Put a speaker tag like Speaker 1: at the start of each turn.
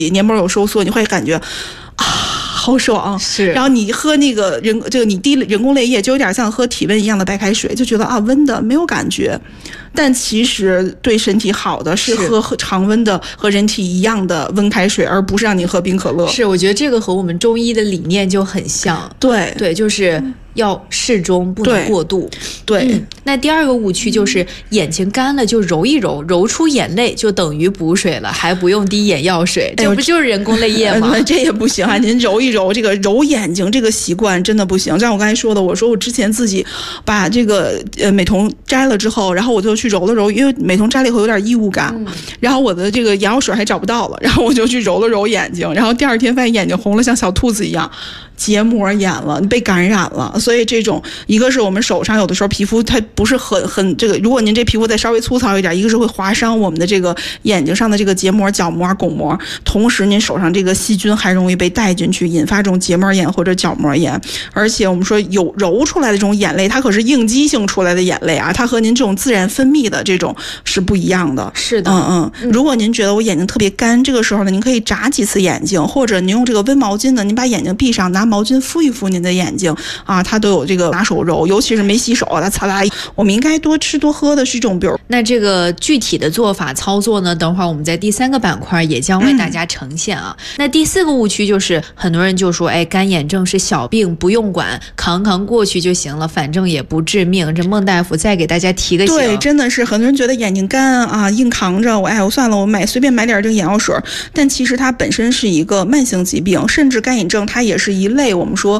Speaker 1: 黏膜有收缩，你会感觉好爽。
Speaker 2: 是，
Speaker 1: 然后你喝那个你滴人工泪液，就有点像喝体温一样的白开水，就觉得温的没有感觉。但其实对身体好的是喝常温的和人体一样的温开水，而不是让你喝冰可乐。
Speaker 2: 是，我觉得这个和我们中医的理念就很像。
Speaker 1: 对，
Speaker 2: 就是要适中，不能过度。
Speaker 1: 对，
Speaker 2: 那第二个误区就是眼睛干了就揉一揉，揉出眼泪就等于补水了，还不用滴眼药水，这不就是人工泪液吗？
Speaker 1: 这也不行啊！您揉一揉，这个揉眼睛这个习惯真的不行。像我刚才说的，我说我之前自己把这个美瞳摘了之后，然后我就去揉了揉，因为美瞳摘了以后有点异物感，然后我的这个眼药水还找不到了，然后我就去揉了揉眼睛，然后第二天发现眼睛红了，像小兔子一样。结膜炎了，被感染了，所以这种一个是我们手上有的时候皮肤它不是很这个，如果您这皮肤再稍微粗糙一点，一个是会划伤我们的这个眼睛上的这个结膜、角膜、巩膜，同时您手上这个细菌还容易被带进去，引发这种结膜炎或者角膜炎。而且我们说有揉出来的这种眼泪，它可是应激性出来的眼泪啊，它和您这种自然分泌的这种是不一样的。
Speaker 2: 是的，
Speaker 1: 如果您觉得我眼睛特别干，这个时候呢，您可以眨几次眼睛，或者您用这个温毛巾呢，您把眼睛闭上，拿毛巾敷一敷您的眼睛啊，它都有这个拿手揉，尤其是没洗手，它擦啦。我们应该多吃多喝的是这种，比如
Speaker 2: 那这个具体的做法操作呢，等会儿我们在第3个板块也将为大家呈现啊。那第4个误区就是很多人就说，干眼症是小病，不用管，扛过去就行了，反正也不致命。这孟大夫再给大家提个醒。
Speaker 1: 对，真的是很多人觉得眼睛干啊，硬扛着，我算了，我随便买点这个眼药水，但其实它本身是一个慢性疾病，甚至干眼症它也是一类我们说